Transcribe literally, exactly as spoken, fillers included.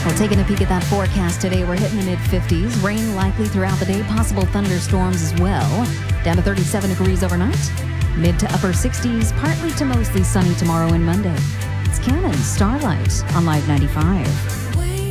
Well, taking a peek at that forecast today, we're hitting the mid-fifties. Rain likely throughout the day, possible thunderstorms as well. Down to thirty-seven degrees overnight. Mid to upper sixties, partly to mostly sunny tomorrow and Monday. It's Cannon Starlight on Live ninety-five.